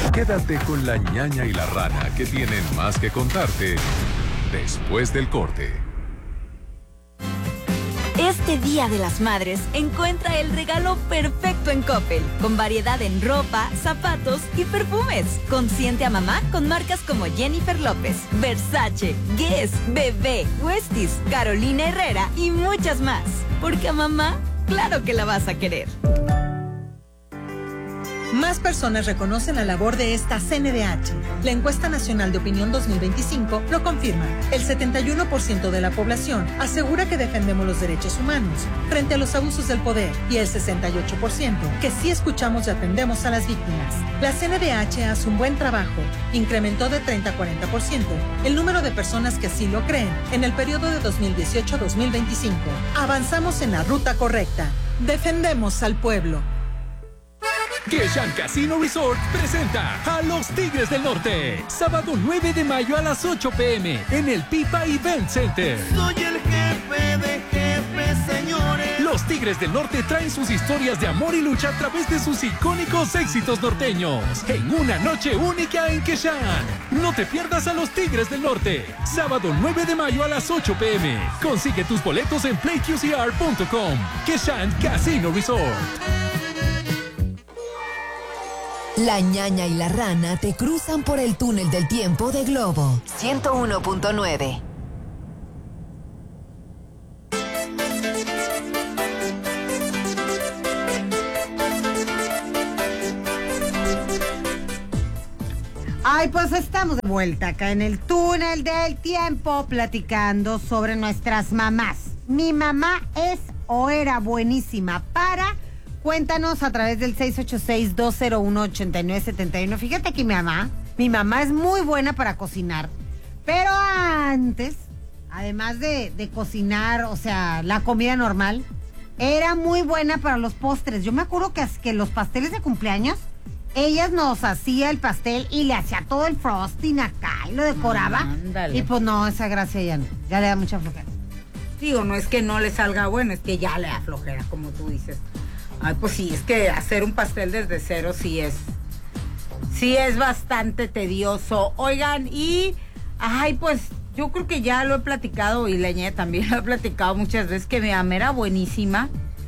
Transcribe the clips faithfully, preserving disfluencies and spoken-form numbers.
Quédate con la ñaña y la rana, que tienen más que contarte después del corte. Este Día de las Madres, encuentra el regalo perfecto en Coppel, con variedad en ropa, zapatos y perfumes. Consiente a mamá con marcas como Jennifer López, Versace, Guess, Bebé, Westies, Carolina Herrera y muchas más. Porque a mamá, claro que la vas a querer. Más personas reconocen la labor de esta C N D H. La Encuesta Nacional de Opinión dos mil veinticinco lo confirma. El setenta y uno por ciento de la población asegura que defendemos los derechos humanos frente a los abusos del poder y el sesenta y ocho por ciento que sí escuchamos y atendemos a las víctimas. La C N D H hace un buen trabajo. Incrementó de treinta a cuarenta por ciento el número de personas que así lo creen en el periodo de dos mil dieciocho a dos mil veinticinco. Avanzamos en la ruta correcta. Defendemos al pueblo. Keshan Casino Resort presenta a los Tigres del Norte. Sábado nueve de mayo a las ocho pe eme en el Pipa Event Center. Soy el jefe de jefes, señores. Los Tigres del Norte traen sus historias de amor y lucha a través de sus icónicos éxitos norteños en una noche única en Keshan. No te pierdas a los Tigres del Norte. Sábado nueve de mayo a las ocho pe eme. Consigue tus boletos en play q c r punto com. Keshan Casino Resort. La ñaña y la rana te cruzan por el túnel del tiempo de Globo ciento uno punto nueve. Ay, pues estamos de vuelta acá en el túnel del tiempo platicando sobre nuestras mamás. Mi mamá es o era buenísima para... Cuéntanos a través del seis ocho seis, dos cero uno, ocho nueve siete uno. Fíjate que mi mamá, mi mamá es muy buena para cocinar. Pero antes, además de, de cocinar, o sea, la comida normal, era muy buena para los postres. Yo me acuerdo que, que los pasteles de cumpleaños, ella nos hacía el pastel y le hacía todo el frosting acá y lo decoraba. Ándale. Y pues no, esa gracia ya no, ya le da mucha flojera. Digo, no es que no le salga bueno, es que ya le da flojera, como tú dices. Ay, pues sí, es que hacer un pastel desde cero sí es, sí es bastante tedioso. Oigan, y, ay, pues yo creo que ya lo he platicado y Leñe también lo he platicado muchas veces, que mi mamá era buenísima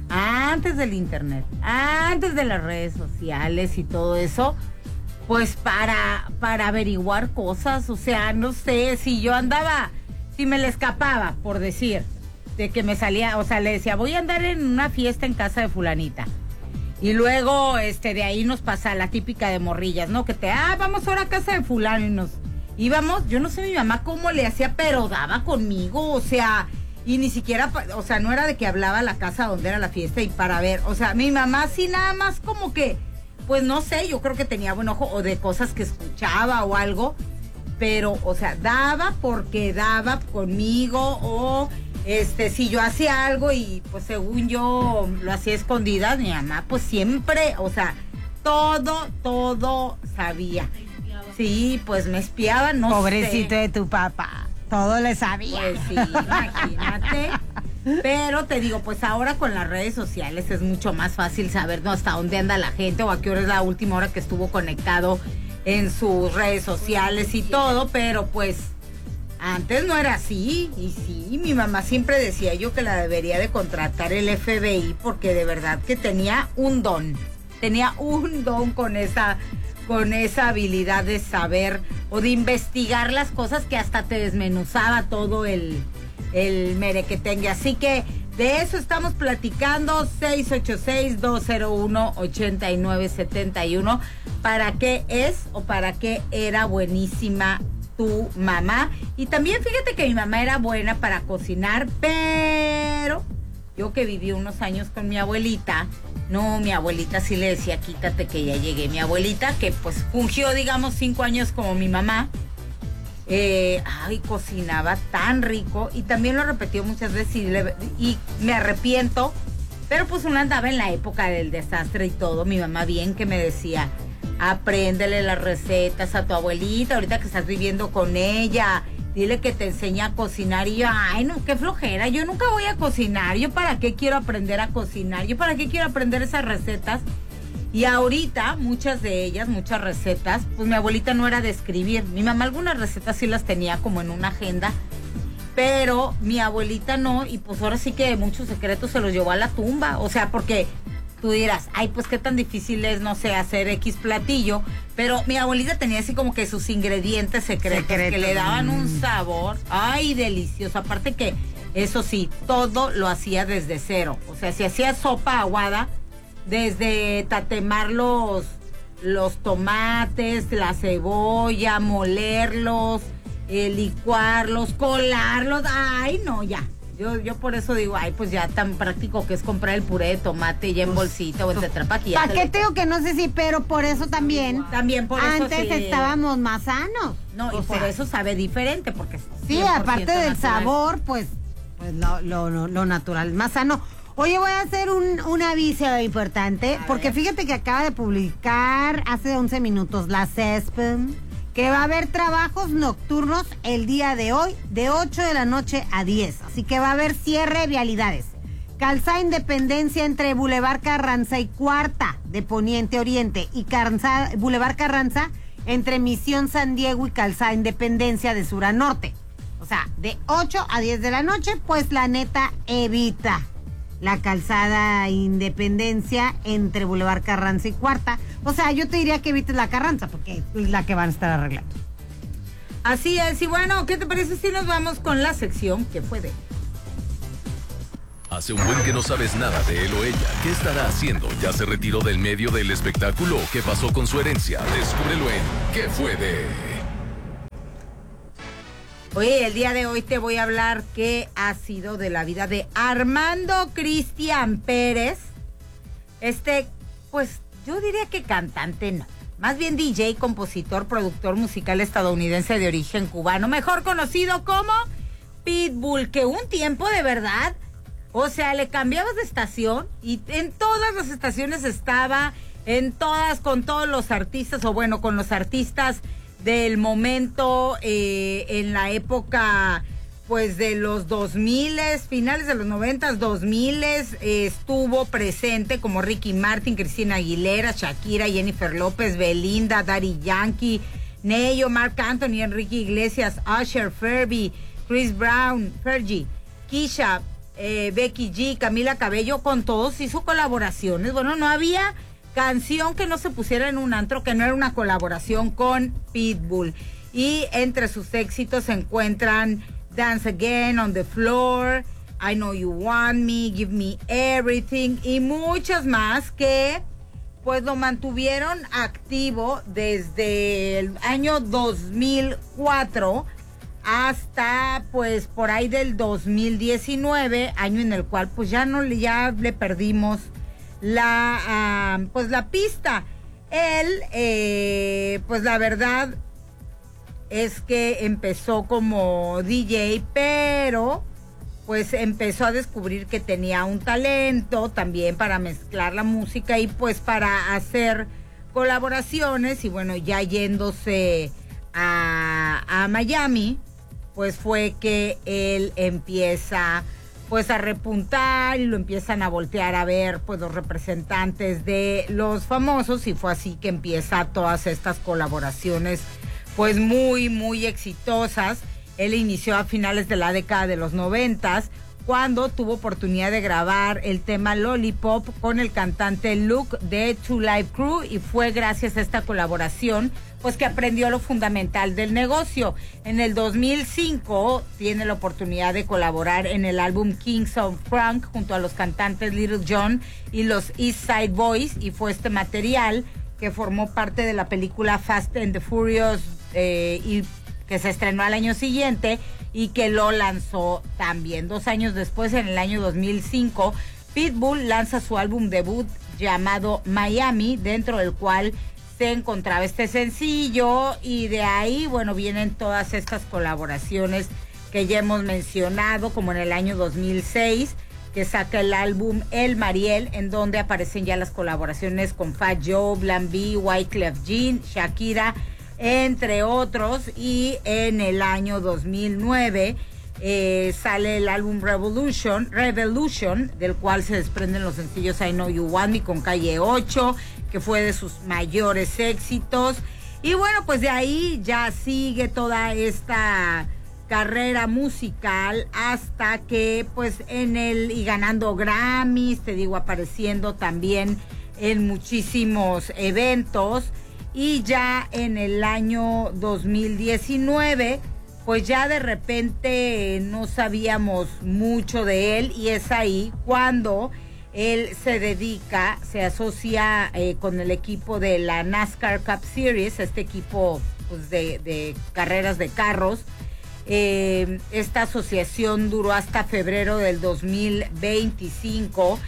antes del internet, antes de las redes sociales y todo eso, pues para, para averiguar cosas. O sea, no sé, si yo andaba, si me le escapaba, por decir... de que me salía, o sea, le decía, voy a andar en una fiesta en casa de fulanita. Y luego, este, de ahí nos pasa la típica de morrillas, ¿no? Que te, ah, vamos ahora a casa de fulano y nos íbamos. Yo no sé mi mamá cómo le hacía, pero daba conmigo, o sea, y ni siquiera, o sea, no era de que hablaba la casa donde era la fiesta y para ver, o sea, mi mamá sí nada más como que, pues no sé, yo creo que tenía buen ojo o de cosas que escuchaba o algo, pero, o sea, daba porque daba conmigo o... Este, si yo hacía algo y pues según yo lo hacía escondidas, mi mamá pues siempre, o sea, todo, todo sabía. Sí, pues me espiaba, no Pobrecito sé. de tu papá, todo le sabía. Pues sí, imagínate. Pero te digo, pues ahora con las redes sociales es mucho más fácil saber, ¿no?, hasta dónde anda la gente o a qué hora es la última hora que estuvo conectado en sus redes sociales y todo, pero pues... Antes no era así, y sí, mi mamá siempre decía yo que la debería de contratar el F B I porque de verdad que tenía un don, tenía un don con esa, con esa habilidad de saber o de investigar las cosas que hasta te desmenuzaba todo el, el merequetengue. Así que de eso estamos platicando, seis ocho seis, dos cero uno, ocho nueve siete uno, para qué es o para qué era buenísima tu mamá. Y también fíjate que mi mamá era buena para cocinar, pero yo que viví unos años con mi abuelita, no, mi abuelita sí le decía, quítate que ya llegué. Mi abuelita, que pues fungió, digamos, cinco años como mi mamá, eh, ay, cocinaba tan rico, y también lo repetió muchas veces y, le, y me arrepiento, pero pues uno andaba en la época del desastre y todo. Mi mamá bien que me decía, apréndele las recetas a tu abuelita, ahorita que estás viviendo con ella, dile que te enseña a cocinar. Y yo, ay, no, qué flojera, yo nunca voy a cocinar, yo para qué quiero aprender a cocinar, yo para qué quiero aprender esas recetas. Y ahorita, muchas de ellas, muchas recetas, pues mi abuelita no era de escribir. Mi mamá algunas recetas sí las tenía como en una agenda, pero mi abuelita no, y pues ahora sí que muchos secretos se los llevó a la tumba. O sea, porque tú dirás, ay, pues qué tan difícil es, no sé, hacer X platillo, pero mi abuelita tenía así como que sus ingredientes secretos, secretos. que le daban un sabor, ay, delicioso. Aparte que, eso sí, todo lo hacía desde cero. O sea, si hacía sopa aguada, desde tatemar los, los tomates, la cebolla, molerlos, eh, licuarlos, colarlos, ay, no, ya. Yo, yo por eso digo, ay, pues ya tan práctico que es comprar el puré de tomate ya en bolsita o en tetrapack. Paqueteo que no sé si, pero por eso también. También por eso Antes sí. estábamos más sanos. No, o y sea, por eso sabe diferente, porque sí, aparte del natural. Sabor, pues, pues lo, lo, lo, lo natural, más sano. Oye, voy a hacer un, un aviso importante, a porque ver. Fíjate que acaba de publicar hace once minutos la C E S P M que va a haber trabajos nocturnos el día de hoy, de ocho de la noche a diez. Así que va a haber cierre de vialidades. Calzada Independencia entre Boulevard Carranza y Cuarta de Poniente Oriente y Carranza, Boulevard Carranza entre Misión San Diego y Calzada Independencia de Sur a Norte. O sea, de ocho a diez de la noche, pues la neta evita la Calzada Independencia entre Boulevard Carranza y Cuarta. O sea, yo te diría que evites la Carranza, porque es la que van a estar arreglando. Así es, y bueno, ¿qué te parece si nos vamos con la sección que fue de? Hace un buen que no sabes nada de él o ella. ¿Qué estará haciendo? ¿Ya se retiró del medio del espectáculo? ¿Qué pasó con su herencia? Descúbrelo en ¿Qué fue de? Oye, el día de hoy te voy a hablar qué ha sido de la vida de Armando Cristian Pérez. Este, pues yo diría que cantante no. Más bien D J, compositor, productor musical estadounidense de origen cubano, mejor conocido como Pitbull, que un tiempo de verdad, o sea, le cambiabas de estación y en todas las estaciones estaba, en todas, con todos los artistas, o bueno, con los artistas del momento, eh, en la época pues de los dos miles, finales de los noventas, dos miles, eh, estuvo presente como Ricky Martin, Cristina Aguilera, Shakira, Jennifer López, Belinda, Daddy Yankee, Neyo, Marc Anthony, Enrique Iglesias, Usher, Fergie, Chris Brown, Fergie, Keisha, eh, Becky G, Camila Cabello, con todos hizo colaboraciones. Bueno, no había canción que no se pusiera en un antro que no era una colaboración con Pitbull. Y entre sus éxitos se encuentran Dance Again, On the Floor, I Know You Want Me, Give Me Everything y muchas más que pues lo mantuvieron activo desde el año dos mil cuatro hasta pues por ahí del dos mil diecinueve, año en el cual pues ya no ya le perdimos la uh, pues la pista. Él eh, pues la verdad es que empezó como D J, pero pues empezó a descubrir que tenía un talento también para mezclar la música y pues para hacer colaboraciones. Y bueno, ya yéndose a, a Miami, pues fue que él empieza pues a repuntar y lo empiezan a voltear a ver pues los representantes de los famosos, y fue así que empieza todas estas colaboraciones pues muy, muy exitosas. Él inició a finales de la década de los noventas, cuando tuvo oportunidad de grabar el tema Lollipop con el cantante Luke de Two Live Crew, y fue gracias a esta colaboración pues que aprendió lo fundamental del negocio. En el dos mil cinco tiene la oportunidad de colaborar en el álbum Kings of Funk junto a los cantantes Little John y los East Side Boys, y fue este material que formó parte de la película Fast and the Furious, eh, y que se estrenó al año siguiente y que lo lanzó también. Dos años después, en el año dos mil cinco, Pitbull lanza su álbum debut llamado Miami, dentro del cual se encontraba este sencillo, y de ahí, bueno, vienen todas estas colaboraciones que ya hemos mencionado, como en el año dos mil seis, que saca el álbum El Mariel, en donde aparecen ya las colaboraciones con Fat Joe, Plan B, Wyclef Jean, Shakira, entre otros. Y en el año dos mil nueve eh, sale el álbum Revolution, Revolution, del cual se desprenden los sencillos I Know You Want Me con Calle ocho, que fue de sus mayores éxitos. Y bueno, pues de ahí ya sigue toda esta carrera musical hasta que pues en el, y ganando Grammys, te digo, apareciendo también en muchísimos eventos. Y ya en el año dos mil diecinueve, pues ya de repente no sabíamos mucho de él, y es ahí cuando él se dedica, se asocia eh, con el equipo de la NASCAR Cup Series, este equipo pues, de, de carreras de carros. Eh, esta asociación duró hasta febrero del dos mil veinticinco.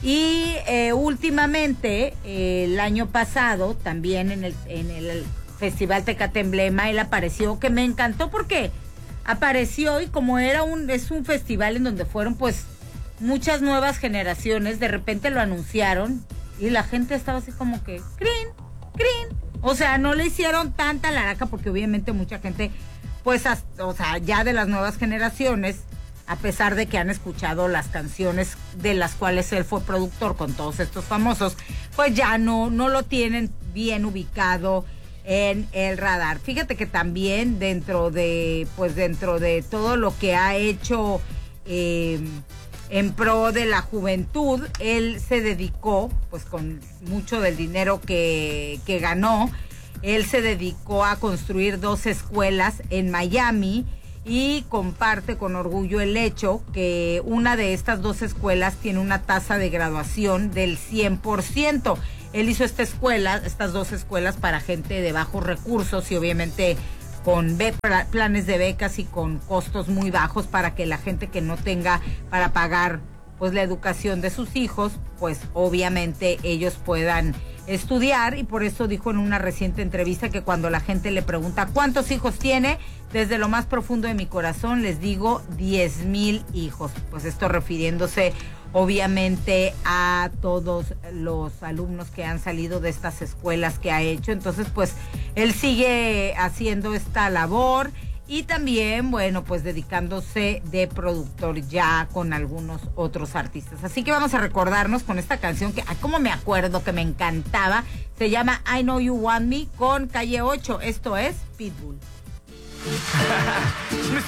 Y eh, últimamente, eh, el año pasado, también en el, en el Festival Tecate Emblema, él apareció, que me encantó porque apareció, y como era un, es un festival en donde fueron pues muchas nuevas generaciones, de repente lo anunciaron y la gente estaba así como que, ¡crin! ¡crin! O sea, no le hicieron tanta laraca porque obviamente mucha gente, pues, hasta, o sea, ya de las nuevas generaciones, a pesar de que han escuchado las canciones de las cuales él fue productor con todos estos famosos, pues ya no, no lo tienen bien ubicado en el radar. Fíjate que también dentro de, pues dentro de todo lo que ha hecho eh, en pro de la juventud, él se dedicó, pues con mucho del dinero que, que ganó, él se dedicó a construir dos escuelas en Miami, y comparte con orgullo el hecho que una de estas dos escuelas tiene una tasa de graduación del cien por ciento. Él hizo esta escuela, estas dos escuelas para gente de bajos recursos y obviamente con be- planes de becas y con costos muy bajos para que la gente que no tenga para pagar pues la educación de sus hijos, pues obviamente ellos puedan estudiar. Y por eso dijo en una reciente entrevista que cuando la gente le pregunta cuántos hijos tiene, desde lo más profundo de mi corazón les digo diez mil hijos. Pues esto refiriéndose obviamente a todos los alumnos que han salido de estas escuelas que ha hecho. Entonces pues él sigue haciendo esta labor. Y también, bueno, pues dedicándose de productor ya con algunos otros artistas. Así que vamos a recordarnos con esta canción que, ay, cómo me acuerdo que me encantaba. Se llama I Know You Want Me con Calle ocho. Esto es Pitbull. Mister